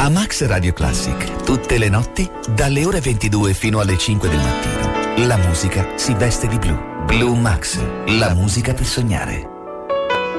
A Max Radio Classic, tutte le notti, dalle ore 22 fino alle 5 del mattino, la musica si veste di blu. Blue Max, la musica per sognare.